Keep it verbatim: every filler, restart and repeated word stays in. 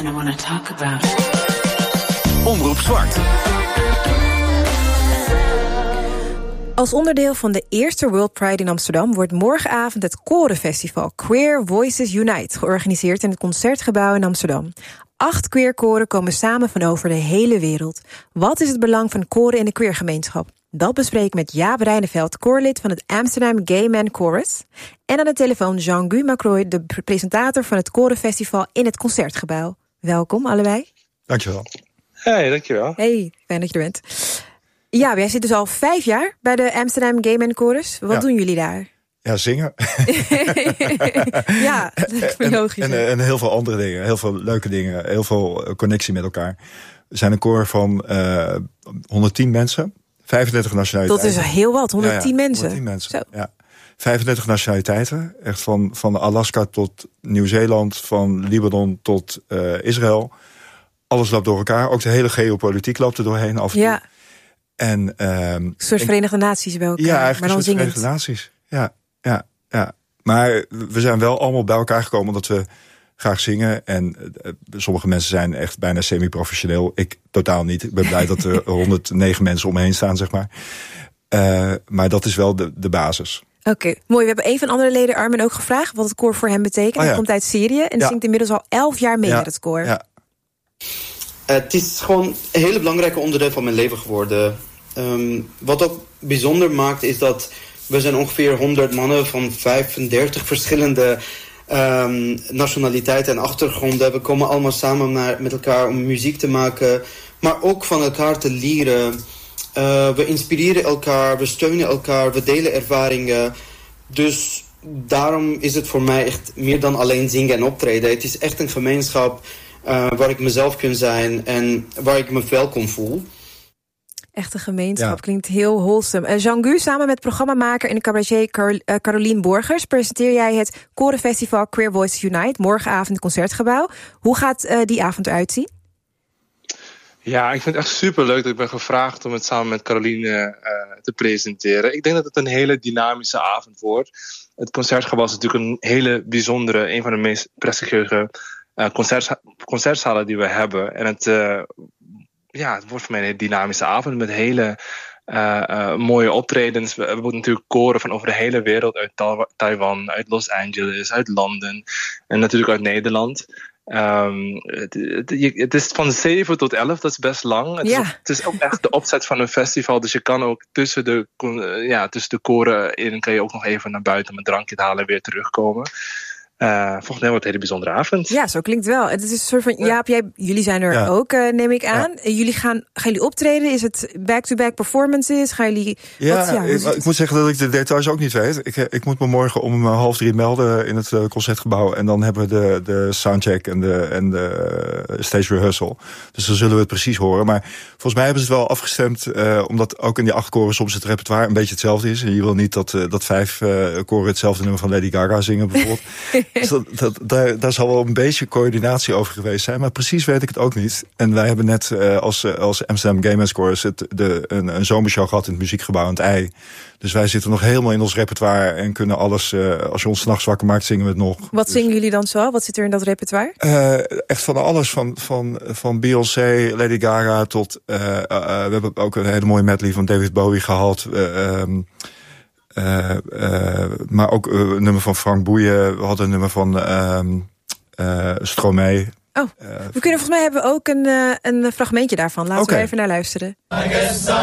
and I want to talk about it. Omroep Zwart. Als onderdeel van de eerste World Pride in Amsterdam wordt morgenavond het korenfestival Queer Voices Unite georganiseerd in het Concertgebouw in Amsterdam. Acht queerkoren komen samen van over de hele wereld. Wat is het belang van koren in de queergemeenschap? Dat bespreek ik met Jaap Reineveld, koorlid van het Amsterdam Gay Man Chorus. En aan de telefoon Jean-Guy Macroy, de presentator van het korenfestival in het Concertgebouw. Welkom allebei. Dankjewel. Hey, dankjewel. Hey, fijn dat je er bent. Ja, jij zit dus al vijf jaar bij de Amsterdam Gay Man Chorus. Wat ja. doen jullie daar? Ja, zingen. ja, dat is en, logisch. En, en heel veel andere dingen, heel veel leuke dingen, heel veel connectie met elkaar. We zijn een koor van uh, honderdtien mensen, vijfendertig nationaliteiten. Dat is heel wat, honderdtien ja, ja, mensen. honderdtien mensen, Zo. ja. vijfendertig nationaliteiten, echt van, van Alaska tot Nieuw-Zeeland, van Libanon tot uh, Israël. Alles loopt door elkaar, ook de hele geopolitiek loopt er doorheen af en toe. Ja. En, um, een soort en, Verenigde Naties bij elkaar, ja, eigenlijk maar dan een soort zingend. Verenigde Naties, ja, ja, ja. Maar we zijn wel allemaal bij elkaar gekomen omdat we graag zingen. En uh, sommige mensen zijn echt bijna semi-professioneel. Ik totaal niet. Ik ben blij dat er honderdnegen mensen om me heen staan, zeg maar. Uh, maar dat is wel de, de basis. Oké, okay, mooi. We hebben een van de andere leden, Armin, ook gevraagd wat het koor voor hem betekent. Oh, ja. Hij komt uit Syrië en ja. zingt inmiddels al elf jaar mee ja. met het koor. Ja. Uh, het is gewoon een hele belangrijke onderdeel van mijn leven geworden. Um, wat ook bijzonder maakt is dat we zijn ongeveer honderd mannen van vijfendertig verschillende um, nationaliteiten en achtergronden. We komen allemaal samen naar, met elkaar om muziek te maken, maar ook van elkaar te leren. Uh, we inspireren elkaar, we steunen elkaar, we delen ervaringen. Dus daarom is het voor mij echt meer dan alleen zingen en optreden. Het is echt een gemeenschap uh, waar ik mezelf kan zijn en waar ik me welkom voel. Echte gemeenschap, ja. Klinkt heel wholesome. Uh, Jean-Guy, samen met programmamaker en de cabaretier Carol, uh, Carolien Borgers presenteer jij het korenfestival Queer Voices Unite morgenavond in het Concertgebouw. Hoe gaat uh, die avond eruit zien? Ja, ik vind het echt superleuk dat ik ben gevraagd om het samen met Caroline uh, te presenteren. Ik denk dat het een hele dynamische avond wordt. Het Concertgebouw is natuurlijk een hele bijzondere, een van de meest prestigieuze uh, concert, concertzalen die we hebben. En het, uh, ja, het wordt voor mij een hele dynamische avond met hele uh, uh, mooie optredens. We hebben natuurlijk koren van over de hele wereld, uit Ta- Taiwan, uit Los Angeles, uit Londen en natuurlijk uit Nederland. Um, het, het, het is van zeven tot elf, dat is best lang. Het, ja. is ook, het is ook echt de opzet van een festival, dus je kan ook tussen de, ja, tussen de koren in kan je ook nog even naar buiten om een drankje te halen en weer terugkomen. Uh, volgens mij wordt het een hele bijzondere avond. Ja, zo klinkt wel. Het is een soort van, Jaap, jij, jullie zijn er ja. ook, uh, neem ik aan. Ja. Jullie gaan, gaan jullie optreden? Is het back-to-back performances? Gaan jullie... Ja, wat, ja ik, ik moet zeggen dat ik de details ook niet weet. Ik, ik moet me morgen om half drie melden in het uh, Concertgebouw. En dan hebben we de, de soundcheck en de, en de stage rehearsal. Dus dan zullen we het precies horen. Maar volgens mij hebben ze het wel afgestemd, uh, omdat ook in die acht koren soms het repertoire een beetje hetzelfde is. En je wil niet dat, uh, dat vijf uh, koren hetzelfde nummer van Lady Gaga zingen bijvoorbeeld. Dus dat, dat, daar, daar zal wel een beetje coördinatie over geweest zijn. Maar precies weet ik het ook niet. En wij hebben net uh, als, uh, als Amsterdam Gay Man Chorus het, de, een, een zomershow gehad in het muziekgebouw aan het I. Dus wij zitten nog helemaal in ons repertoire en kunnen alles, uh, als je ons 's nachts wakker maakt, zingen we het nog. Wat dus, zingen jullie dan zo? Wat zit er in dat repertoire? Uh, echt van alles. Van, van, van Beyoncé, Lady Gaga tot... Uh, uh, we hebben ook een hele mooie medley van David Bowie gehad. Uh, um, Uh, uh, maar ook uh, een nummer van Frank Boeien. We hadden een nummer van uh, uh, Stromae. Oh, uh, we kunnen volgens mij hebben we ook een, uh, een fragmentje daarvan. Laten okay. we even naar luisteren. I guess